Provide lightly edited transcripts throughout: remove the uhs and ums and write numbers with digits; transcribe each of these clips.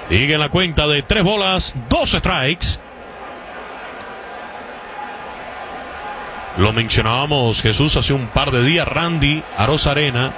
Sigue en la cuenta de 3 bolas, 2 strikes. Lo mencionábamos, Jesús, hace un par de días. Randy Arozarena,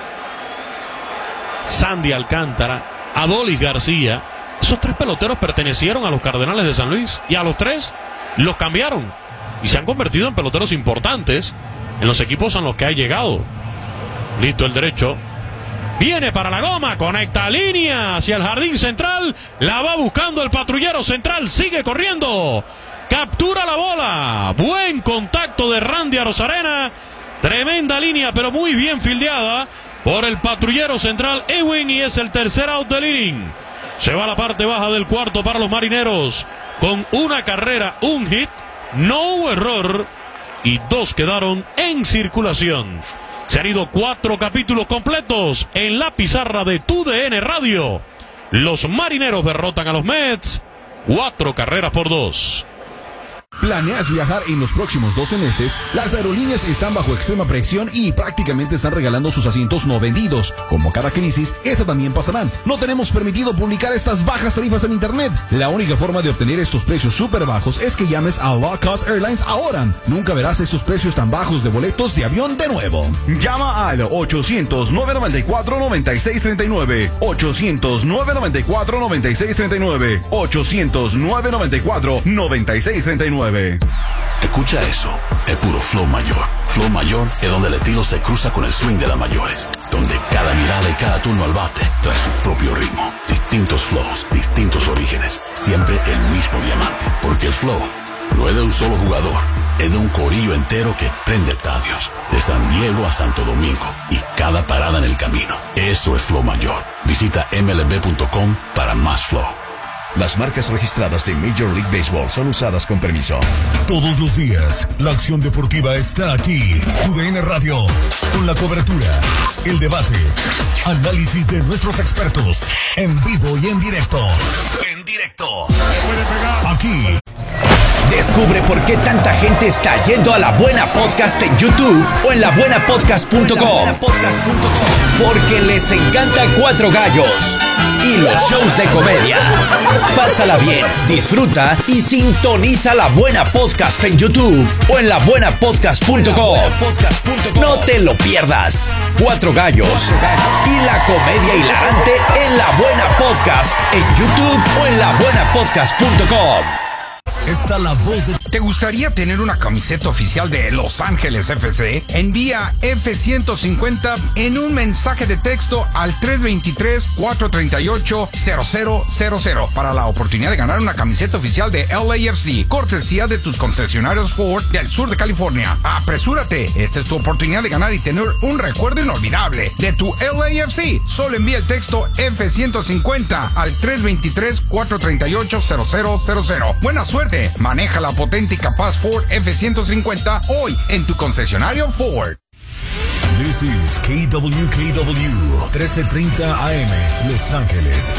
Sandy Alcántara, Adolis García. Esos 3 peloteros pertenecieron a los Cardenales de San Luis. Y a los 3 los cambiaron. Y se han convertido en peloteros importantes en los equipos en los que ha llegado. Listo el derecho. Viene para la goma, conecta línea hacia el jardín central. La va buscando el patrullero central, sigue corriendo. Captura la bola. Buen contacto de Randy Arozarena. Tremenda línea, pero muy bien fildeada por el patrullero central Ewing. Y es el tercer out del inning. Se va a la parte baja del cuarto para los Marineros. Con una carrera, un hit, no hubo error. Y 2 quedaron en circulación. Se han ido 4 capítulos completos en la pizarra de TUDN Radio. Los Marineros derrotan a los Mets 4 carreras por 2. ¿Planeas viajar en los próximos 12 meses? Las aerolíneas están bajo extrema presión y prácticamente están regalando sus asientos no vendidos. Como cada crisis, esa también pasará. No tenemos permitido publicar estas bajas tarifas en internet. La única forma de obtener estos precios súper bajos es que llames a Low Cost Airlines ahora. Nunca verás estos precios tan bajos de boletos de avión de nuevo. Llama al 800-994-9639. 800-994-9639. 800-994-9639. Escucha eso, es puro flow mayor. Flow mayor es donde el estilo se cruza con el swing de las mayores, donde cada mirada y cada turno al bate trae su propio ritmo. Distintos flows, distintos orígenes, siempre el mismo diamante. Porque el flow no es de un solo jugador, es de un corillo entero que prende estadios, de San Diego a Santo Domingo y cada parada en el camino. Eso es flow mayor. Visita mlb.com para más flow. Las marcas registradas de Major League Baseball son usadas con permiso. Todos los días, la acción deportiva está aquí. TUDN Radio, con la cobertura, el debate, análisis de nuestros expertos, en vivo y en directo. Aquí. Descubre por qué tanta gente está yendo a La Buena Podcast en YouTube o en labuenapodcast.com. Porque les encanta Cuatro Gallos y los shows de comedia. Pásala bien, disfruta y sintoniza La Buena Podcast en YouTube o en labuenapodcast.com. No te lo pierdas. Cuatro Gallos y la comedia hilarante en La Buena Podcast en YouTube o en labuenapodcast.com. Está la voz de... ¿Te gustaría tener una camiseta oficial de Los Ángeles FC? Envía F-150 en un mensaje de texto al 323-438-0000 para la oportunidad de ganar una camiseta oficial de LAFC, cortesía de tus concesionarios Ford del sur de California. ¡Apresúrate! Esta es tu oportunidad de ganar y tener un recuerdo inolvidable de tu LAFC. Solo envía el texto F-150 al 323-438-0000. ¡Buena suerte! Maneja la potente y capaz Ford F-150 hoy en tu concesionario Ford. This is KWKW 1330 AM, Los Ángeles.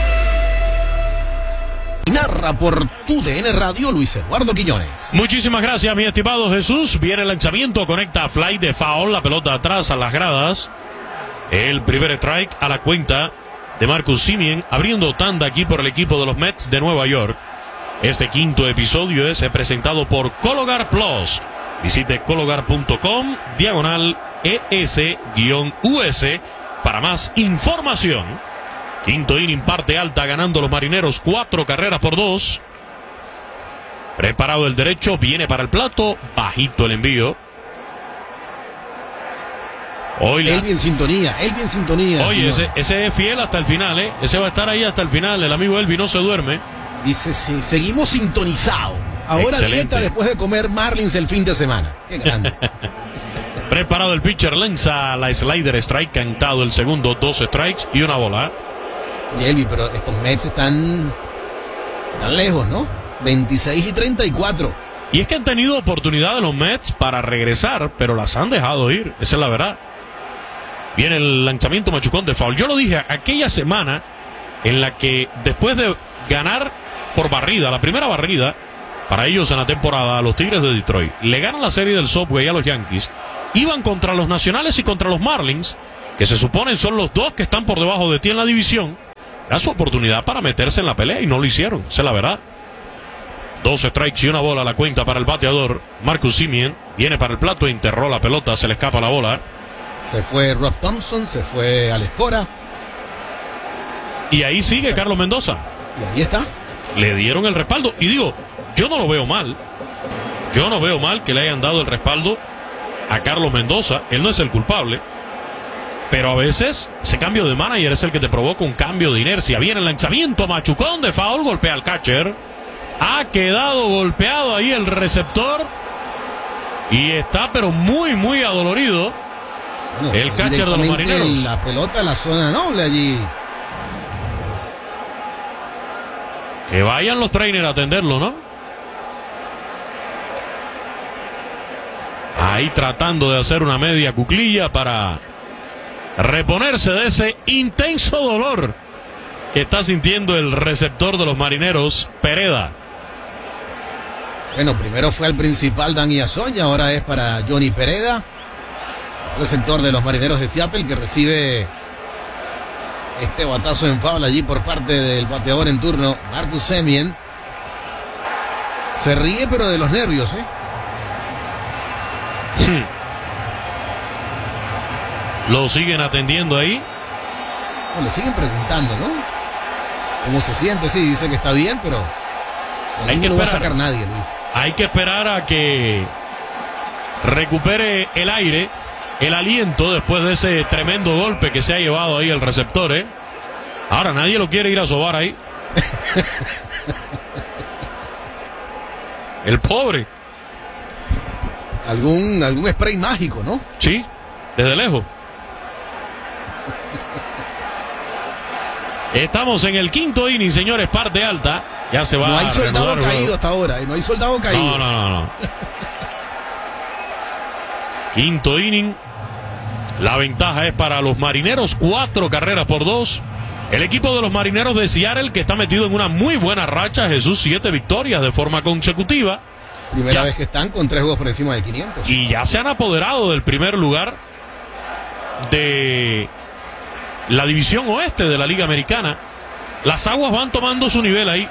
Narra por TUDN Radio Luis Eduardo Quiñones. Muchísimas gracias, mi estimado Jesús. Viene el lanzamiento, conecta fly de foul, la pelota atrás a las gradas. El primer strike a la cuenta de Marcus Semien, abriendo tanda aquí por el equipo de los Mets de Nueva York. Este quinto episodio es presentado por Cologar Plus. Visite cologar.com/ES-US para más información. Quinto inning, parte alta, ganando los Marineros 4 carreras por 2. Preparado el derecho, viene para el plato, bajito el envío. Él bien sintonía. Oye, ese es fiel hasta el final, ¿eh? Ese va a estar ahí hasta el final. El amigo Elvi no se duerme. Dice, sí, seguimos sintonizados. Ahora dieta después de comer Marlins el fin de semana. Qué grande. Preparado el pitcher, lanza la slider strike, cantado el segundo, 2 strikes y una bola. Oye, Elvi, pero estos Mets están lejos, ¿no? 26 y 34. Y es que han tenido oportunidad de los Mets para regresar, pero las han dejado ir. Esa es la verdad. Viene el lanzamiento machucón de foul. Yo lo dije aquella semana en la que después de ganar por barrida, la primera barrida para ellos en la temporada, a los Tigres de Detroit, le ganan la serie del Subway a los Yankees, iban contra los Nacionales y contra los Marlins, que se suponen son los dos que están por debajo de ti en la división, Era su oportunidad para meterse en la pelea y no lo hicieron, esa es la verdad. 2 strikes y una bola a la cuenta para el bateador. Marcus Semien viene para el plato, enterró la pelota, se le escapa la bola. Se fue Rob Thompson, se fue Alex Cora. Y ahí sigue Carlos Mendoza. Y ahí está. Le dieron el respaldo. Y digo, yo no lo veo mal. Yo no veo mal que le hayan dado el respaldo a Carlos Mendoza. Él no es el culpable. Pero a veces ese cambio de manager es el que te provoca un cambio de inercia. Viene el lanzamiento, machucón de foul, golpea al catcher. Ha quedado golpeado ahí el receptor. Y está pero muy, muy adolorido. Bueno, el catcher de los Marineros. La pelota en la zona noble allí. Que vayan los trainers a atenderlo, ¿no? Ahí tratando de hacer una media cuclilla para reponerse de ese intenso dolor que está sintiendo el receptor de los Marineros, Pereda. Bueno, primero fue el principal Dani Azoña, ahora es para Johnny Pereda, receptor de los Marineros de Seattle, que recibe este batazo en foul allí por parte del bateador en turno, Marcus Semien. Se ríe pero de los nervios, Lo siguen atendiendo ahí. Le siguen preguntando, ¿no? ¿Cómo se siente? Sí, dice que está bien, pero hay que no lo va a esperar. sacar nadie, Luis. Hay que esperar a que recupere el aire, el aliento después de ese tremendo golpe que se ha llevado ahí el receptor, ¿eh? Ahora nadie lo quiere ir a sobar ahí. El pobre. Algún spray mágico, ¿no? Sí, desde lejos. Estamos en el quinto inning, señores, parte alta. Ya se va No hay a soldado reanudar el caído juego. hasta ahora, no hay soldado caído. No. Quinto inning. La ventaja es para los Marineros, 4 carreras por 2. El equipo de los Marineros de Seattle, que está metido en una muy buena racha, Jesús, 7 victorias de forma consecutiva. Primera vez que están con 3 juegos por encima de 500. Y ya se han apoderado del primer lugar de la división oeste de la Liga Americana. Las aguas van tomando su nivel ahí.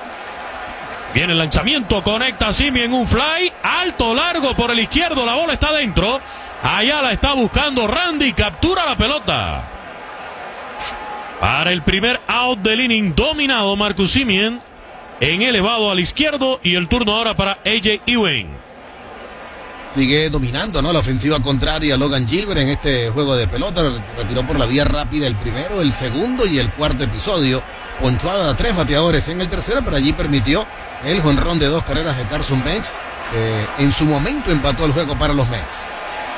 Viene el lanzamiento, conecta Semien en un fly, alto, largo por el izquierdo, la bola está dentro. Allá la está buscando Randy, captura la pelota. Para el primer out del inning, dominado Marcus Semien en elevado al izquierdo, y el turno ahora para AJ Ewing. Sigue dominando, ¿no? La ofensiva contraria a Logan Gilbert en este juego de pelota. Retiró por la vía rápida el primero, el segundo y el cuarto episodio. Ponchuada a 3 bateadores en el tercero, pero allí permitió el jonrón de 2 carreras de Carson Bench, que en su momento empató el juego para los Mets.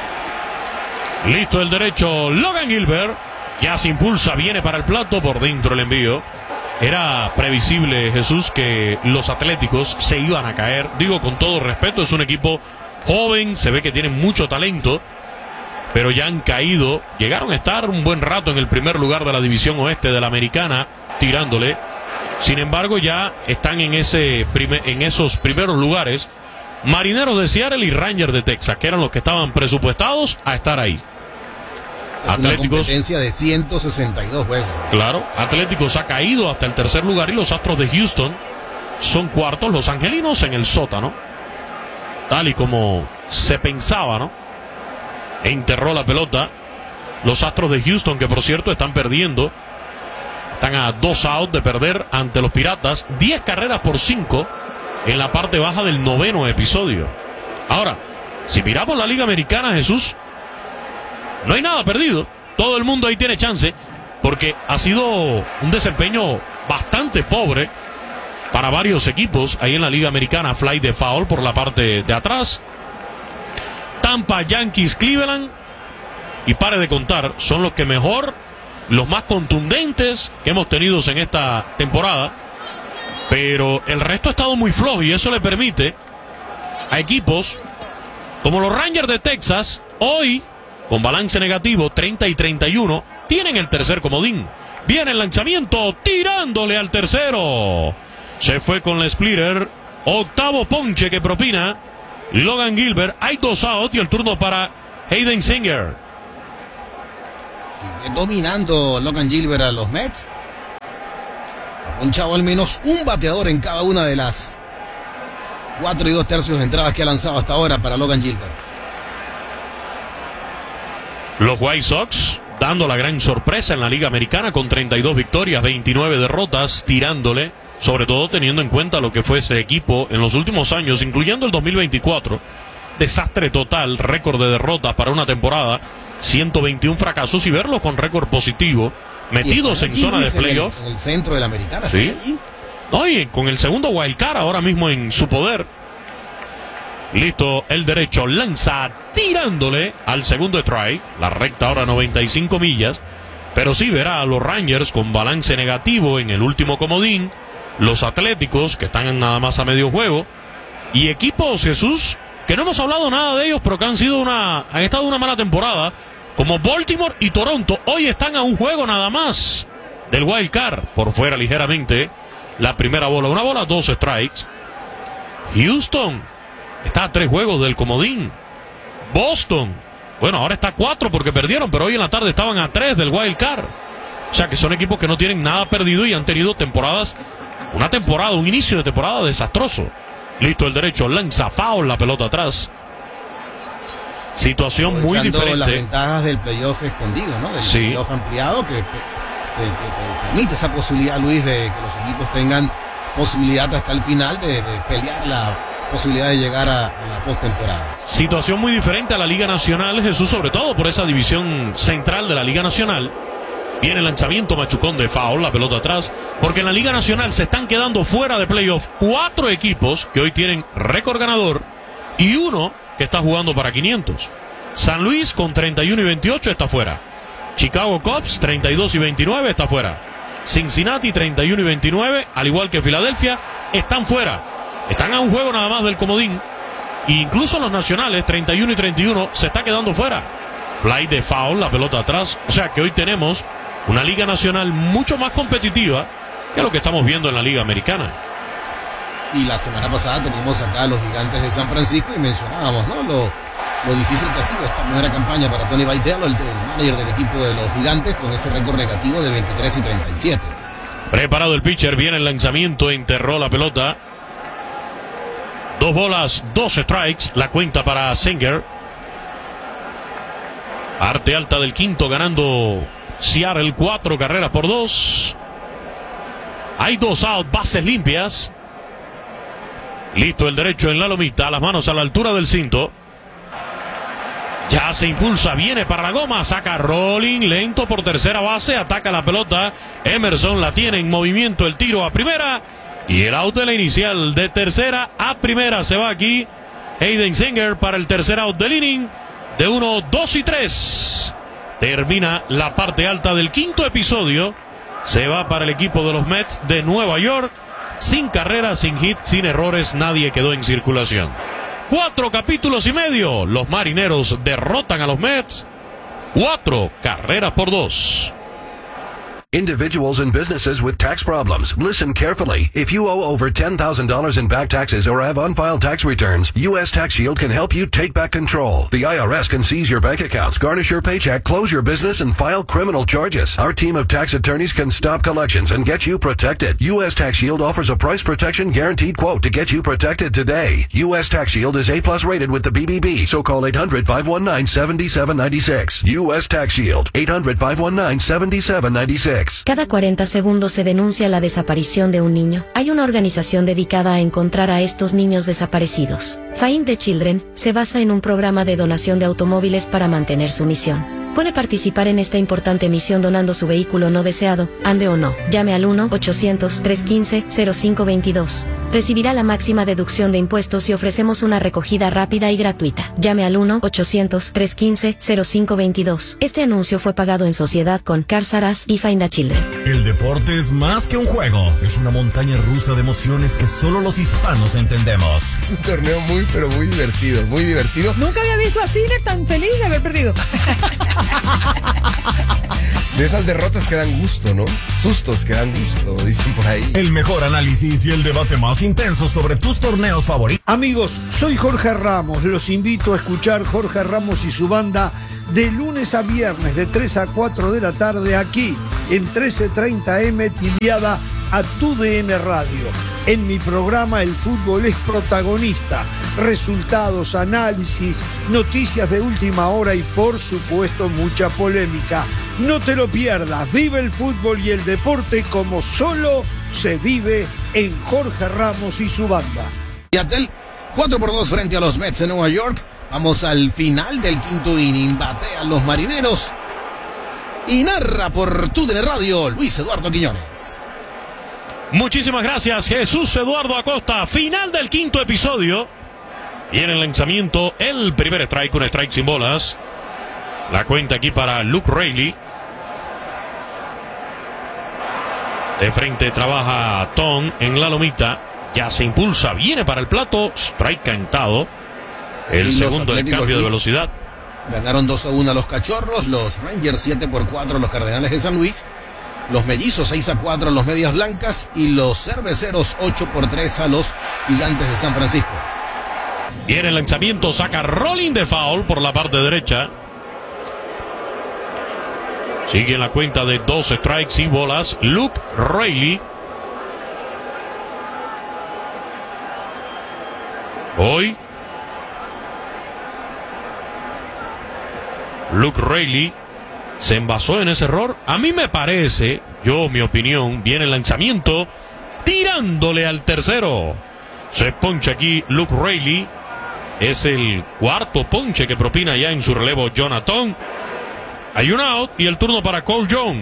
Listo el derecho, Logan Gilbert. Ya se impulsa, viene para el plato, por dentro el envío. Era previsible, Jesús, que los Atléticos se iban a caer. Digo con todo respeto, es un equipo joven, se ve que tienen mucho talento, pero ya han caído. Llegaron a estar un buen rato en el primer lugar de la división oeste de la Americana, tirándole. Sin embargo, ya están en esos primeros lugares Marineros de Seattle y Rangers de Texas, que eran los que estaban presupuestados a estar ahí. Es Atléticos, una competencia de 162 juegos. claro, Atléticos ha caído hasta el tercer lugar y los Astros de Houston son cuartos, los angelinos en el sótano, tal y como se pensaba, ¿no? Enterró la pelota los Astros de Houston, que por cierto están perdiendo, están a 2 outs de perder ante los Piratas, 10 carreras por 5 en la parte baja del 9º episodio. Ahora, si miramos la Liga Americana, Jesús, no hay nada perdido. Todo el mundo ahí tiene chance, porque ha sido un desempeño bastante pobre para varios equipos ahí en la Liga Americana. Fly de foul por la parte de atrás. Tampa, Yankees, Cleveland, y pare de contar, son los que mejor, los más contundentes que hemos tenido en esta temporada. Pero el resto ha estado muy flojo, y eso le permite a equipos como los Rangers de Texas, hoy con balance negativo, 30 y 31, tienen el tercer comodín. Viene el lanzamiento, tirándole al tercero. Se fue con la splitter. Octavo ponche que propina Logan Gilbert. Hay 2 outs y el turno para Hayden Singer. Sigue dominando Logan Gilbert a los Mets. ponchado al menos un bateador en cada una de las 4 2/3 de entradas que ha lanzado hasta ahora para Logan Gilbert. Los White Sox dando la gran sorpresa en la Liga Americana con 32 victorias, 29 derrotas, tirándole, sobre todo teniendo en cuenta lo que fue ese equipo en los últimos años, incluyendo el 2024. Desastre total, récord de derrotas para una temporada, 121 fracasos y verlos con récord positivo, metidos en zona de playoff. En el centro de la Americana. Sí. No, y con el segundo wild card ahora mismo en su poder. Listo, el derecho lanza tirándole al segundo strike. La recta ahora 95 millas. Pero sí verá a los Rangers con balance negativo en el último comodín. Los Atléticos que están nada más a medio juego. Y equipos, Jesús, que no hemos hablado nada de ellos, pero que han estado una mala temporada, como Baltimore y Toronto. Hoy están a un juego nada más del wild card, por fuera ligeramente la primera bola. Una bola, 2 strikes. Houston está a 3 juegos del comodín. Boston, bueno, ahora está a 4 porque perdieron, pero hoy en la tarde estaban a 3 del wild card. O sea que son equipos que no tienen nada perdido y han tenido un inicio de temporada desastroso. Listo, el derecho lanza foul, la pelota atrás. Situación muy diferente. Las ventajas del playoff extendido, ¿no? Del playoff ampliado que permite esa posibilidad, Luis, de que los equipos tengan posibilidad hasta el final de pelear la posibilidad de llegar a la postemporada. Situación muy diferente a la Liga Nacional, Jesús, sobre todo por esa división central de la Liga Nacional. Viene el lanzamiento machucón de foul, la pelota atrás, porque en la Liga Nacional se están quedando fuera de playoff 4 equipos que hoy tienen récord ganador y uno que está jugando para 500. San Luis con 31 y 28 está fuera. Chicago Cubs 32 y 29 está fuera. Cincinnati 31 y 29, al igual que Filadelfia, están fuera. Están a un juego nada más del comodín. E incluso los nacionales 31 y 31 se está quedando fuera. Fly de foul, la pelota atrás. O sea que hoy tenemos una liga nacional mucho más competitiva que lo que estamos viendo en la Liga Americana. Y la semana pasada teníamos acá a los Gigantes de San Francisco y mencionábamos, ¿no?, lo difícil que ha sido esta primera campaña para Tony Vitello, el manager del equipo de los Gigantes, con ese récord negativo de 23 y 37. Preparado el pitcher, viene el lanzamiento, enterró la pelota. 2 bolas, 2 strikes, la cuenta para Singer. Parte alta del quinto, ganando Seattle 4 carreras por 2. Hay 2 out, bases limpias. Listo el derecho en la lomita, las manos a la altura del cinto. Ya se impulsa, viene para la goma, saca rolling, lento por tercera base, ataca la pelota. Emerson la tiene en movimiento, el tiro a primera. Y el out de la inicial de tercera a primera. Se va aquí Hayden Singer para el tercer out del inning. De 1, 2 y 3. Termina la parte alta del quinto episodio. Se va para el equipo de los Mets de Nueva York. Sin carreras, sin hit, sin errores, nadie quedó en circulación. 4 capítulos y medio. Los Marineros derrotan a los Mets 4 carreras por 2. Individuals and businesses with tax problems. Listen carefully. If you owe over $10,000 in back taxes or have unfiled tax returns, U.S. Tax Shield can help you take back control. The IRS can seize your bank accounts, garnish your paycheck, close your business, and file criminal charges. Our team of tax attorneys can stop collections and get you protected. U.S. Tax Shield offers a price protection guaranteed quote to get you protected today. U.S. Tax Shield is A+ rated with the BBB, so call 800-519-7796. U.S. Tax Shield, 800-519-7796. Cada 40 segundos se denuncia la desaparición de un niño. Hay una organización dedicada a encontrar a estos niños desaparecidos. Find the Children se basa en un programa de donación de automóviles para mantener su misión. Puede participar en esta importante misión donando su vehículo no deseado, ande o no. Llame al 1-800-315-0522. Recibirá la máxima deducción de impuestos y ofrecemos una recogida rápida y gratuita. Llame al 1-800-315-0522. Este anuncio fue pagado en sociedad con Cars R Us y Find the Children. El deporte es más que un juego. Es una montaña rusa de emociones que solo los hispanos entendemos. Es un torneo muy, pero muy divertido, muy divertido. Nunca había visto a Cine tan feliz de haber perdido. De esas derrotas que dan gusto, ¿no? Sustos que dan gusto, dicen por ahí. El mejor análisis y el debate más intenso sobre tus torneos favoritos. Amigos, soy Jorge Ramos. Los invito a escuchar Jorge Ramos y su banda de lunes a viernes de 3 a 4 de la tarde aquí en 1330M Tiliada a TUDN Radio. En mi programa el fútbol es protagonista. Resultados, análisis, noticias de última hora y por supuesto mucha polémica. No te lo pierdas, vive el fútbol y el deporte como solo se vive en Jorge Ramos y su banda. Seattle, 4-2 frente a los Mets de Nueva York. Vamos al final del quinto inning. Batean los Marineros. Y narra por TUDN Radio Luis Eduardo Quiñones. Muchísimas gracias, Jesús Eduardo Acosta. Final del quinto episodio. Y en el lanzamiento, el primer strike, un strike sin bolas. La cuenta aquí para Luke Raley. De frente trabaja Tom en la lomita. Ya se impulsa, viene para el plato. Strike cantado. El segundo del cambio de velocidad. Ganaron 2-1 a los Cachorros. Los Rangers 7-4 a los Cardenales de San Luis. Los Mellizos 6-4 a los Medias Blancas. Y los Cerveceros 8-3 a los Gigantes de San Francisco. Y en el lanzamiento saca rolling de foul por la parte derecha. Sigue en la cuenta de 2 strikes y bolas Luke Raley. Hoy Luke Raley se envasó en ese error. A mí me parece, mi opinión, viene el lanzamiento tirándole al tercero. Se poncha aquí Luke Raley. Es el cuarto ponche que propina ya en su relevo Jonathan. Hay un out y el turno para Cole Young.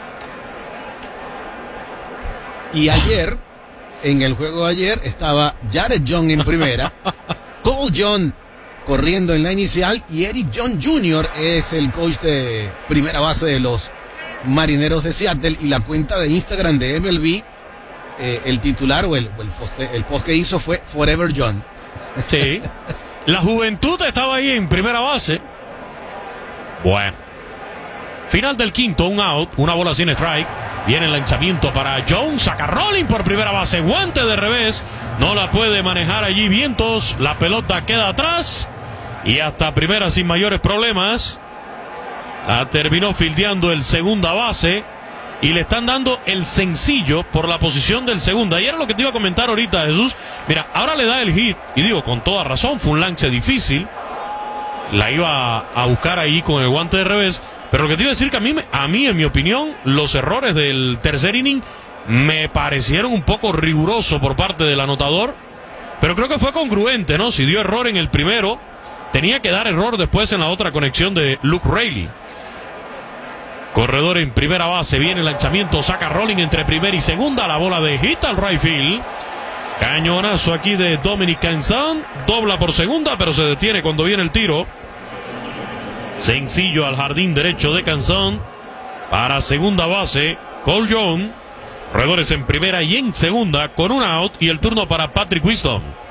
Y ayer, en el juego de ayer, estaba Jared Young en primera. Cole Young corriendo en la inicial. Y Eric John Jr. es el coach de primera base de los Marineros de Seattle. Y la cuenta de Instagram de MLB, el titular o el post que hizo fue Forever John. Sí. La juventud estaba ahí en primera base. Bueno. Final del quinto, un out, una bola sin strike. Viene el lanzamiento para Jones. Saca rolling por primera base. Guante de revés. No la puede manejar allí Vientos. La pelota queda atrás. Y hasta primera sin mayores problemas. La terminó fildeando el segunda base. Y le están dando el sencillo por la posición del segunda. Y era lo que te iba a comentar ahorita, Jesús. Mira, ahora le da el hit. Y digo, con toda razón, fue un lance difícil. La iba a buscar ahí con el guante de revés. Pero lo que te iba a decir que a mí, en mi opinión, los errores del tercer inning me parecieron un poco rigurosos por parte del anotador. Pero creo que fue congruente, ¿no? Si dio error en el primero, tenía que dar error después en la otra conexión de Luke Raley. Corredor en primera base, viene el lanzamiento, saca rolling entre primera y segunda, la bola de hit al right field. Cañonazo aquí de Dominic Canzón, dobla por segunda, pero se detiene cuando viene el tiro. Sencillo al jardín derecho de Canzón. Para segunda base, Cole Young. Corredores en primera y en segunda con un out y el turno para Patrick Wisdom.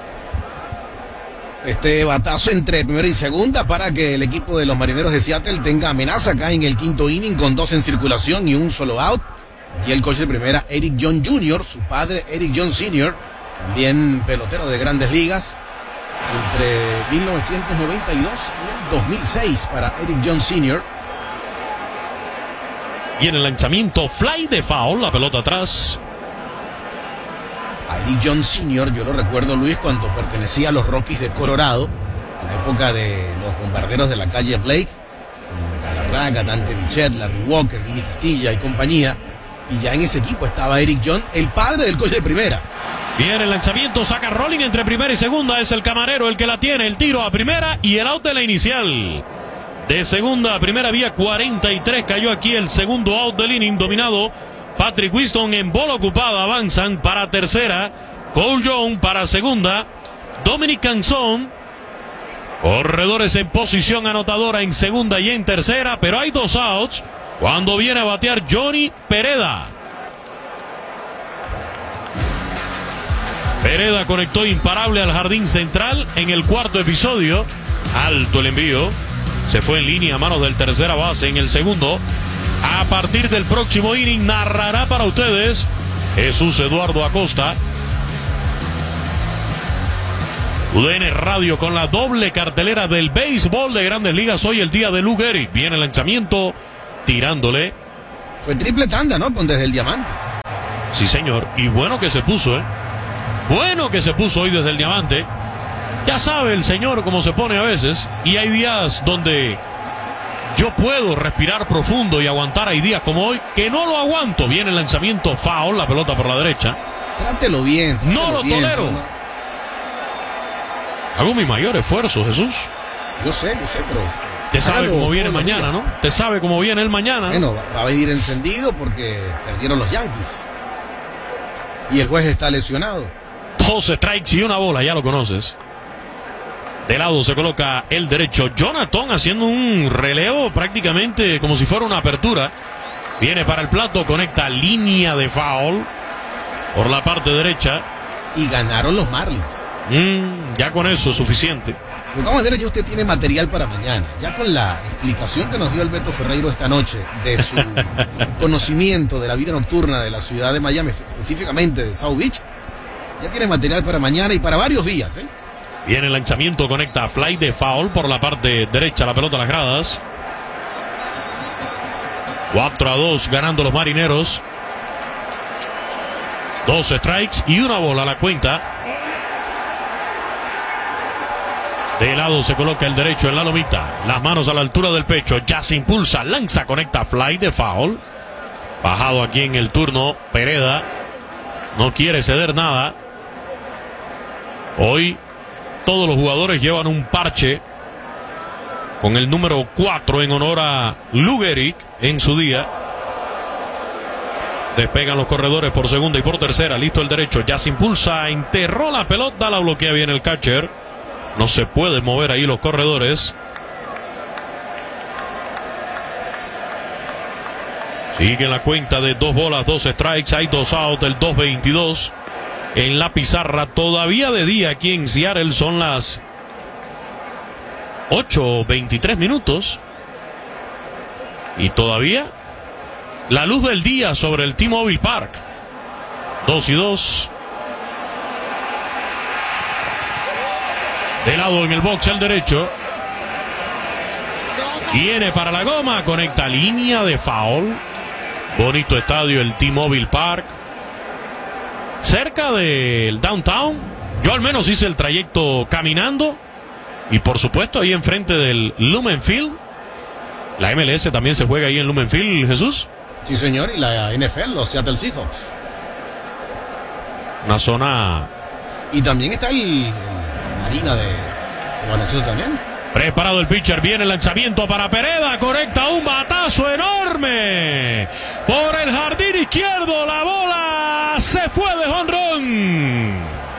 Este batazo entre primera y segunda para que el equipo de los Marineros de Seattle tenga amenaza acá en el quinto inning con 2 en circulación y un solo out. Aquí el coach de primera, Eric John Jr., su padre Eric John Sr., también pelotero de Grandes Ligas, entre 1992 y el 2006 para Eric John Sr. Y en el lanzamiento, fly de foul, la pelota atrás. A Eric John Sr., yo lo recuerdo, Luis, cuando pertenecía a los Rockies de Colorado, la época de los bombarderos de la calle Blake, con Galarraga, Dante Bichette, Larry Walker, Vinny Castilla y compañía, y ya en ese equipo estaba Eric John, el padre del coach de primera. Viene el lanzamiento, saca rolling entre primera y segunda, es el camarero el que la tiene, el tiro a primera y el out de la inicial. De segunda a primera vía 43, cayó aquí el segundo out del inning, dominado Patrick Wisdom en bola ocupada. Avanzan para tercera, Cole Young para segunda, Dominic Canzón. Corredores en posición anotadora en segunda y en tercera, pero hay 2 outs cuando viene a batear Johnny Pereda. Pereda conectó imparable al jardín central en el cuarto episodio. Alto el envío. Se fue en línea a manos del tercera base en el segundo. A partir del próximo inning narrará para ustedes Jesús Eduardo Acosta. TUDN Radio con la doble cartelera del béisbol de Grandes Ligas. Hoy el día de Lou Gehrig. Viene el lanzamiento tirándole. Fue triple tanda, ¿no? Desde el diamante. Sí, señor. Y bueno que se puso, Bueno que se puso hoy desde el diamante. Ya sabe el señor cómo se pone a veces. Y hay días donde yo puedo respirar profundo y aguantar. Hay días como hoy que no lo aguanto. Viene el lanzamiento, foul, la pelota por la derecha. Trátelo bien. No lo tolero. ¿no? Hago mi mayor esfuerzo, Jesús. Yo sé, pero... Te sabe cómo viene mañana, ¿no? Te sabe cómo viene el mañana. Bueno, va a venir encendido porque perdieron los Yankees. Y el juez está lesionado. 2 strikes y una bola, ya lo conoces. De lado se coloca el derecho. Jonathan haciendo un relevo prácticamente como si fuera una apertura. Viene para el plato, conecta línea de foul por la parte derecha. Y ganaron los Marlins. Ya con eso es suficiente. De todas maneras, ya usted tiene material para mañana. Ya con la explicación que nos dio el Beto Ferreiro esta noche de su conocimiento de la vida nocturna de la ciudad de Miami, específicamente de South Beach, ya tiene material para mañana y para varios días, Viene el lanzamiento, conecta fly de foul por la parte derecha, la pelota a las gradas. 4-2 ganando los Marineros. 2 strikes y una bola a la cuenta. De lado se coloca el derecho en la lomita. Las manos a la altura del pecho. Ya se impulsa, lanza, conecta fly de foul. Bajado aquí en el turno Pereda. No quiere ceder nada. Hoy todos los jugadores llevan un parche con el número 4 en honor a Lou Gehrig en su día. Despegan los corredores por segunda y por tercera. Listo el derecho. Ya se impulsa. Enterró la pelota. La bloquea bien el catcher. No se pueden mover ahí los corredores. Sigue la cuenta de 2 bolas, 2 strikes. Hay 2 outs, el 2-22 en la pizarra. Todavía de día aquí en Seattle. Son las 8:23 minutos. Y todavía la luz del día sobre el T-Mobile Park. 2-2. De lado en el box al derecho. Viene para la goma. Conecta línea de foul. Bonito estadio el T-Mobile Park. Cerca del downtown. Yo al menos hice el trayecto caminando. Y por supuesto ahí enfrente del Lumen Field. La MLS también se juega ahí en Lumen Field, Jesús. Sí, señor. Y la NFL, los Seattle Seahawks. Una zona... Y también está la harina de baloncesto también. Preparado el pitcher, viene el lanzamiento para Pereda, conecta un batazo enorme por el jardín izquierdo, la bola se fue de jonrón.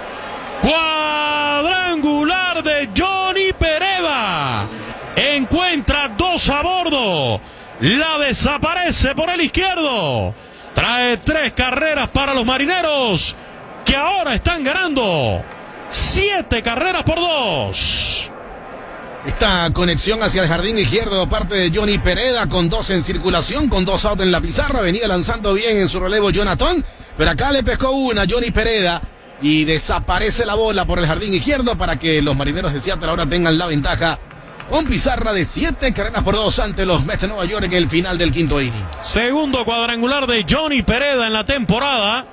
Cuadrangular de Johnny Pereda, encuentra 2 a bordo, la desaparece por el izquierdo, trae 3 carreras para los Marineros, que ahora están ganando 7 carreras por 2. Esta conexión hacia el jardín izquierdo, parte de Johnny Pereda, con 2 en circulación, con 2 outs en la pizarra. Venía lanzando bien en su relevo Jonathan, pero acá le pescó una Johnny Pereda y desaparece la bola por el jardín izquierdo para que los Marineros de Seattle ahora tengan la ventaja con pizarra de 7 carreras por 2 ante los Mets de Nueva York en el final del quinto inning. Segundo cuadrangular de Johnny Pereda en la temporada.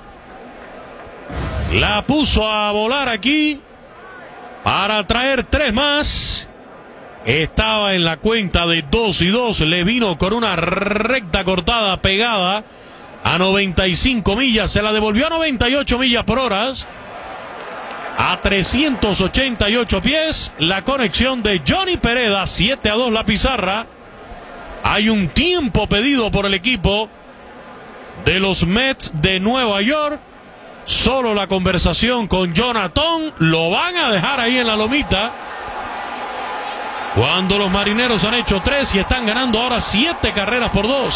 La puso a volar aquí para traer 3 más. Estaba en la cuenta de 2-2. Le vino con una recta cortada pegada a 95 millas. Se la devolvió a 98 millas por hora. A 388 pies. La conexión de Johnny Pereda. 7-2 la pizarra. Hay un tiempo pedido por el equipo de los Mets de Nueva York. Solo la conversación con Jonathan. Lo van a dejar ahí en la lomita. Cuando los Marineros han hecho 3 y están ganando ahora 7 carreras por 2.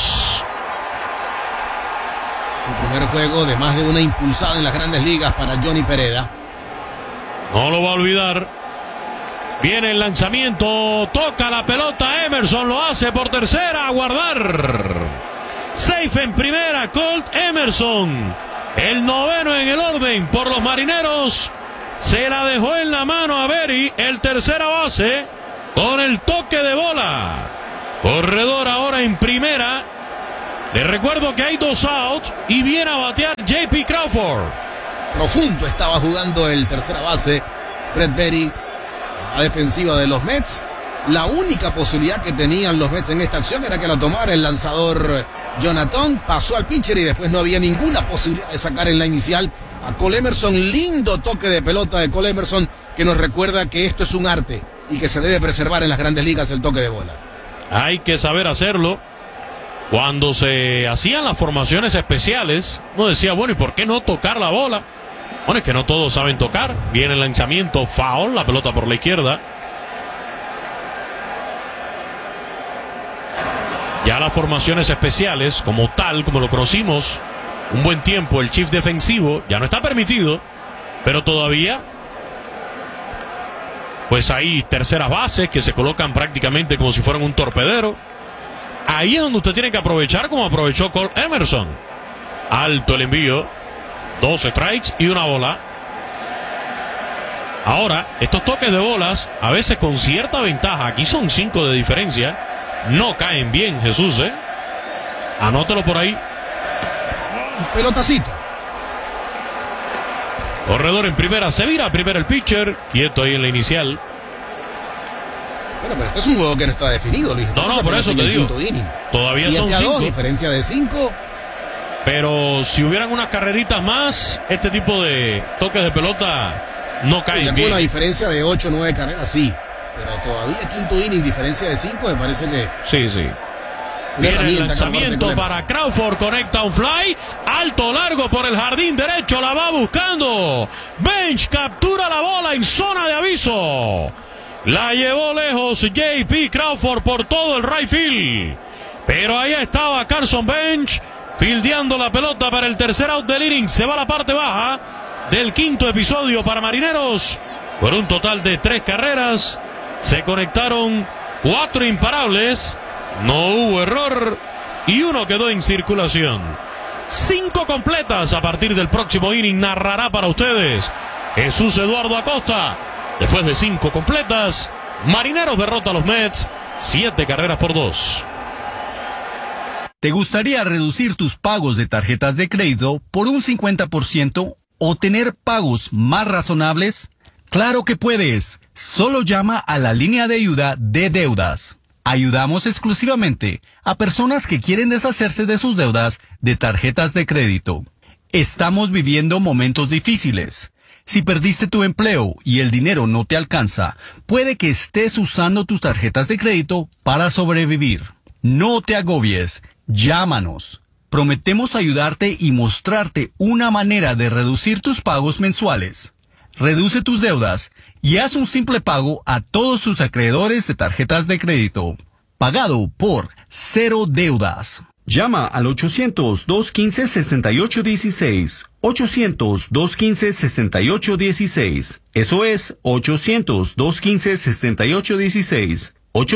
Su primer juego de más de una impulsada en las grandes ligas para Johnny Pereda. No lo va a olvidar. Viene el lanzamiento. Toca la pelota. Emerson lo hace por tercera. A guardar. Safe en primera. Colt Emerson. El noveno en el orden por los Marineros. Se la dejó en la mano a Berry. El tercera base. Con el toque de bola. Corredor ahora en primera. Les recuerdo que hay 2 outs y viene a batear J.P. Crawford. Profundo estaba jugando el tercera base, Brett Berry, a la defensiva de los Mets. La única posibilidad que tenían los Mets en esta acción era que la tomara el lanzador Jonathan. Pasó al pitcher y después no había ninguna posibilidad de sacar en la inicial a Cole Emerson. Lindo toque de pelota de Cole Emerson que nos recuerda que esto es un arte y que se debe preservar en las grandes ligas el toque de bola. Hay que saber hacerlo. Cuando se hacían las formaciones especiales, uno decía, bueno, ¿y por qué no tocar la bola? Bueno, es que no todos saben tocar. Viene el lanzamiento, foul, la pelota por la izquierda. Ya las formaciones especiales, como tal, como lo conocimos un buen tiempo, el shift defensivo, ya no está permitido, pero todavía, pues hay terceras bases que se colocan prácticamente como si fueran un torpedero. Ahí es donde usted tiene que aprovechar como aprovechó Cole Emerson. Alto el envío, 2 strikes y 1 bola. Ahora, estos toques de bolas, a veces con cierta ventaja, aquí son 5 de diferencia, no caen bien, Jesús, anótelo por ahí. Pelotacito. Corredor en primera, se vira primero el pitcher, quieto ahí en la inicial. Bueno, pero este es un juego que no está definido, Luis. No, por eso te digo. Todavía son 5. Diferencia de 5. Pero si hubieran unas carreritas más, este tipo de toques de pelota no caen bien. Una diferencia de 8 o 9 carreras, sí. Pero todavía quinto inning, diferencia de 5, me parece que... Sí. Viene el lanzamiento para Crawford, conecta un fly, alto, largo por el jardín derecho, la va buscando. Bench captura la bola en zona de aviso. La llevó lejos J.P. Crawford por todo el right field. Pero ahí estaba Carson Bench, fildeando la pelota para el tercer out del inning. Se va a la parte baja del quinto episodio para Marineros. Por un total de 3 carreras, se conectaron 4 imparables. No hubo error y 1 quedó en circulación. 5 completas a partir del próximo inning. Narrará para ustedes Jesús Eduardo Acosta. Después de 5 completas, Marineros derrota a los Mets 7 carreras por 2. ¿Te gustaría reducir tus pagos de tarjetas de crédito por un 50% o tener pagos más razonables? ¡Claro que puedes! Solo llama a la línea de ayuda de deudas. Ayudamos exclusivamente a personas que quieren deshacerse de sus deudas de tarjetas de crédito. Estamos viviendo momentos difíciles. Si perdiste tu empleo y el dinero no te alcanza, puede que estés usando tus tarjetas de crédito para sobrevivir. No te agobies. Llámanos. Prometemos ayudarte y mostrarte una manera de reducir tus pagos mensuales. Reduce tus deudas y haz un simple pago a todos tus acreedores de tarjetas de crédito. Pagado por Cero Deudas. Llama al 800-215-6816. 800-215-6816. Eso es 800-215-6816.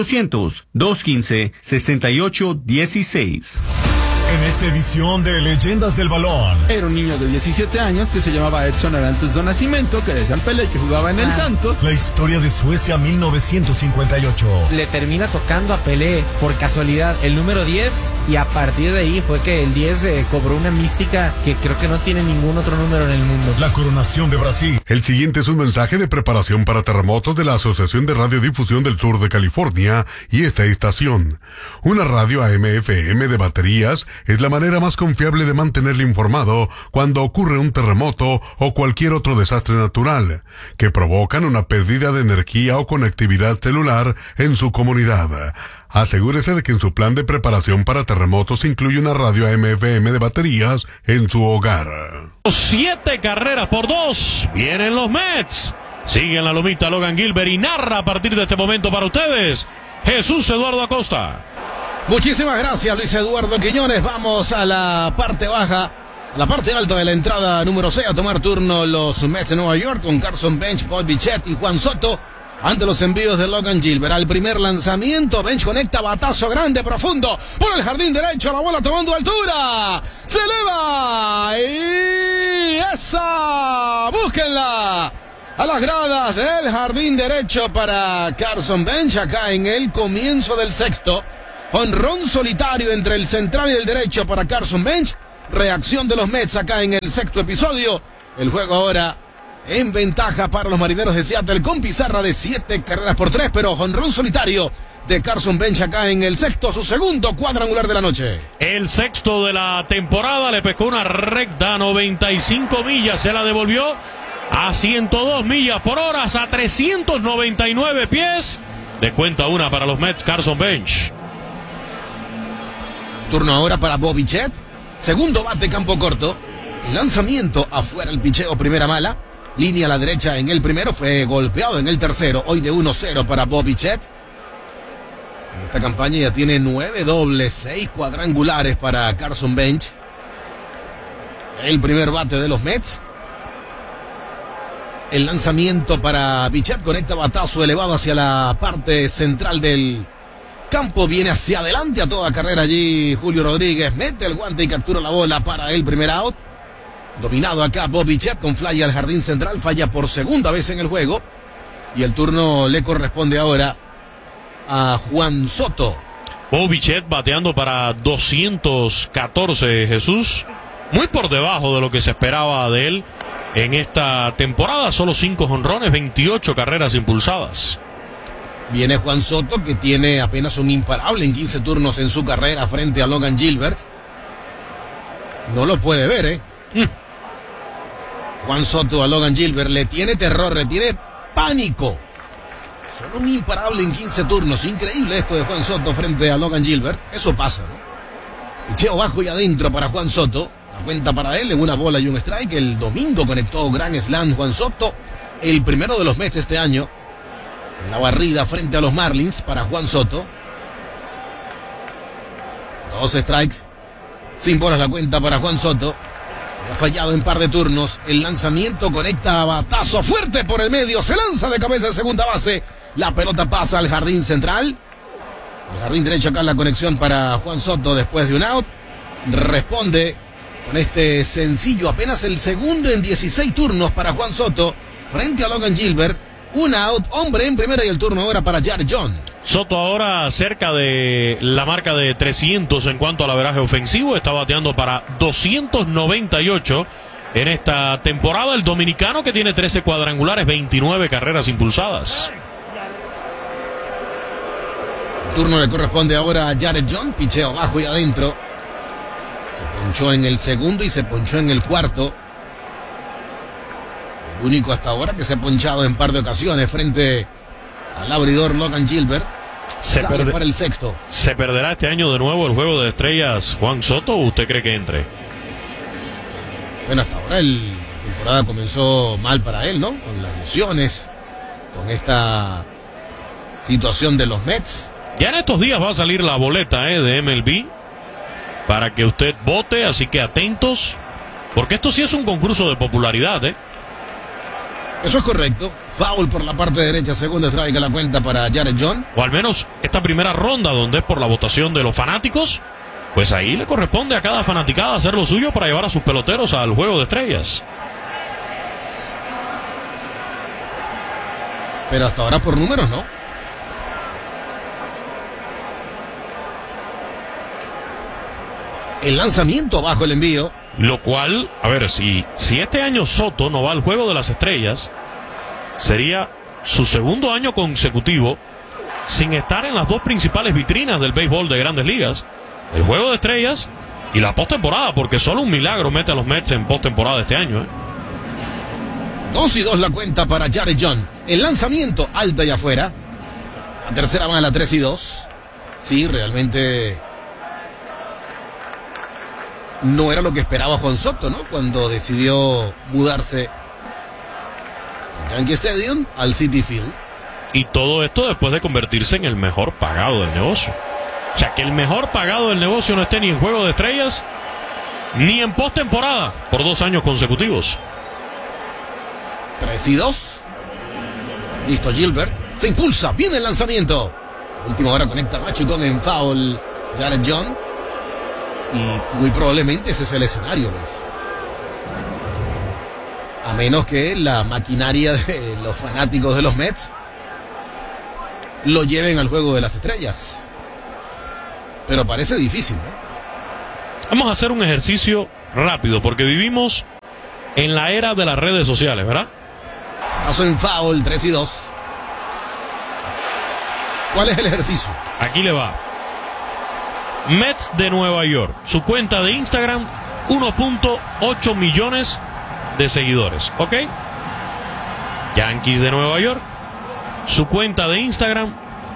800-215-6816. En esta edición de Leyendas del Balón. Era un niño de 17 años que se llamaba Edson Arantes do Nascimento, que decían Pelé, que jugaba en el Santos. La historia de Suecia 1958. Le termina tocando a Pelé por casualidad el número 10 y a partir de ahí fue que el 10 cobró una mística que creo que no tiene ningún otro número en el mundo. La coronación de Brasil. El siguiente es un mensaje de preparación para terremotos de la Asociación de Radiodifusión del Sur de California y esta estación. Una radio AM/FM de baterías es la manera más confiable de mantenerle informado cuando ocurre un terremoto o cualquier otro desastre natural que provocan una pérdida de energía o conectividad celular en su comunidad. Asegúrese de que en su plan de preparación para terremotos incluye una radio AM/FM de baterías en su hogar. 7 carreras por 2. Vienen los Mets. Sigue en la lomita Logan Gilbert y narra a partir de este momento para ustedes Jesús Eduardo Acosta. Muchísimas gracias, Luis Eduardo Quiñones. Vamos a la parte baja, a la parte alta de la entrada número 6, a tomar turno los Mets de Nueva York con Carson Bench, Paul Bichette y Juan Soto ante los envíos de Logan Gilbert. Al primer lanzamiento, Bench conecta batazo grande, profundo, por el jardín derecho, la bola tomando altura, se eleva y esa, búsquenla a las gradas del jardín derecho para Carson Bench acá en el comienzo del sexto. Jonrón solitario entre el central y el derecho para Carson Bench. Reacción de los Mets acá en el sexto episodio. El juego ahora en ventaja para los Marineros de Seattle con pizarra de 7 carreras por 3, pero jonrón solitario de Carson Bench acá en el sexto, su segundo cuadrangular de la noche. El sexto de la temporada, le pescó una recta 95 millas, se la devolvió a 102 millas por hora, a 399 pies. De cuenta una para los Mets, Carson Bench. Turno ahora para Bobby Chet. Segundo bate, campo corto. El lanzamiento afuera, el picheo, primera mala. Línea a la derecha en el primero, fue golpeado en el tercero. Hoy de 1-0 para Bobby Chet. En esta campaña ya tiene 9 dobles, 6 cuadrangulares para Carson Bench. El primer bate de los Mets. El lanzamiento para Bichette, conecta batazo elevado hacia la parte central del campo. Viene hacia adelante a toda carrera allí Julio Rodríguez. Mete el guante y captura la bola para el primer out. Dominado acá Bobby Chet con fly al jardín central. Falla por segunda vez en el juego. Y el turno le corresponde ahora a Juan Soto. Bobby Chet bateando para 214, Jesús. Muy por debajo de lo que se esperaba de él en esta temporada. Solo 5 jonrones, 28 carreras impulsadas. Viene Juan Soto, que tiene apenas un imparable en 15 turnos en su carrera frente a Logan Gilbert. No lo puede ver, Juan Soto a Logan Gilbert le tiene terror, le tiene pánico. Solo un imparable en 15 turnos. Increíble esto de Juan Soto frente a Logan Gilbert. Eso pasa, ¿no? Picheo bajo y adentro para Juan Soto. La cuenta para él en una bola y un strike. El domingo conectó gran slam Juan Soto. El primero de los Mets este año. En la barrida frente a los Marlins para Juan Soto. 2 strikes. Sin bolas la cuenta para Juan Soto. Ha fallado en par de turnos. El lanzamiento conecta batazo fuerte por el medio. Se lanza de cabeza en segunda base. La pelota pasa al jardín central. El jardín derecho acá en la conexión para Juan Soto después de un out. Responde con este sencillo, apenas el segundo en 16 turnos para Juan Soto frente a Logan Gilbert. Un out, hombre en primera y el turno ahora para Jared John. Soto ahora cerca de la marca de 300 en cuanto al averaje ofensivo. Está bateando para 298 en esta temporada. El dominicano que tiene 13 cuadrangulares, 29 carreras impulsadas. El turno le corresponde ahora a Jared John. Picheo abajo y adentro. Se ponchó en el segundo y se ponchó en el cuarto. El único hasta ahora que se ha ponchado en par de ocasiones frente al abridor Logan Gilbert. Sale para el sexto. ¿Se perderá este año de nuevo el juego de estrellas Juan Soto o usted cree que entre? Bueno, hasta ahora la temporada comenzó mal para él, ¿no? Con las lesiones, con esta situación de los Mets. Ya en estos días va a salir la boleta de MLB para que usted vote, así que atentos, porque esto sí es un concurso de popularidad, Eso es correcto. Foul por la parte derecha, segunda strike a la cuenta para Jared John. O al menos esta primera ronda donde es por la votación de los fanáticos, pues ahí le corresponde a cada fanaticada hacer lo suyo para llevar a sus peloteros al juego de estrellas. Pero hasta ahora por números, ¿no? El lanzamiento bajo el envío. Lo cual, a ver, si este año Soto no va al juego de las estrellas, sería su segundo año consecutivo sin estar en las dos principales vitrinas del béisbol de Grandes Ligas, el juego de estrellas y la postemporada, porque solo un milagro mete a los Mets en postemporada este año. 2-2 la cuenta para Jared John. El lanzamiento alta y afuera. La tercera van a la 3-2. Sí, realmente no era lo que esperaba Juan Soto, ¿no? Cuando decidió mudarse del Yankee Stadium al Citi Field. Y todo esto después de convertirse en el mejor pagado del negocio. O sea, que el mejor pagado del negocio no esté ni en juego de estrellas ni en postemporada por 2 años consecutivos. 3-2. Listo, Gilbert. Se impulsa. Viene el lanzamiento. Última hora conecta Machucón en foul Jared John. Y muy probablemente ese es el escenario, pues. A menos que la maquinaria de los fanáticos de los Mets lo lleven al juego de las estrellas. Pero parece difícil, ¿no? Vamos a hacer un ejercicio rápido, porque vivimos en la era de las redes sociales, ¿verdad? Paso en foul, 3-2. ¿Cuál es el ejercicio? Aquí le va. Mets de Nueva York, su cuenta de Instagram, 1.8 millones de seguidores, ¿ok? Yankees de Nueva York, su cuenta de Instagram,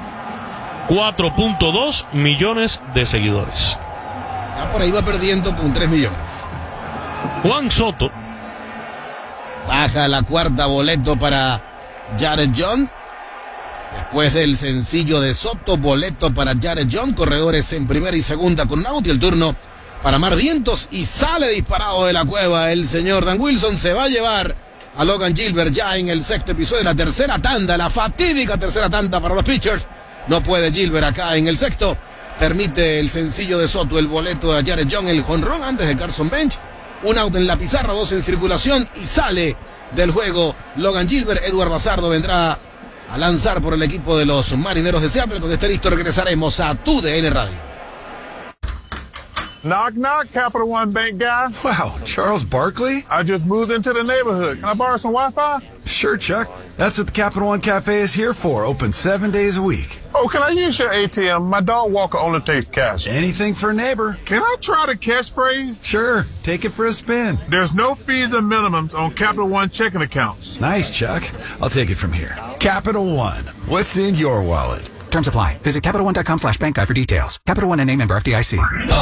4.2 millones de seguidores. Ya por ahí va perdiendo con 3 millones. Juan Soto. Baja la cuarta, boleto para Jared John. Después del sencillo de Soto, boleto para Jared John. Corredores en primera y segunda con out. Y el turno para Mar Vientos. Y sale disparado de la cueva el señor Dan Wilson. Se va a llevar a Logan Gilbert ya en el sexto episodio de la tercera tanda. La fatídica tercera tanda para los pitchers. No puede Gilbert acá en el sexto. Permite el sencillo de Soto, el boleto a Jared John, el jonrón antes de Carson Bench. Un out en la pizarra, 2 en circulación y sale del juego Logan Gilbert. Edward Bazardo vendrá a lanzar por el equipo de los Marineros de Seattle. Cuando esté listo regresaremos a TUDN Radio. Knock, knock, Capital One Bank guy. Wow, Charles Barkley? I just moved into the neighborhood. Can I borrow some Wi-Fi? Sure, Chuck. That's what the Capital One Cafe is here for. Open 7 days a week. Oh, can I use your ATM? My dog Walker only takes cash. Anything for a neighbor. Can I try the catchphrase? Sure, take it for a spin. There's no fees and minimums on Capital One checking accounts. Nice, Chuck. I'll take it from here. Capital One. What's in your wallet? Terms apply. Visit CapitalOne.com/bank guide for details. Capital One and name member FDIC.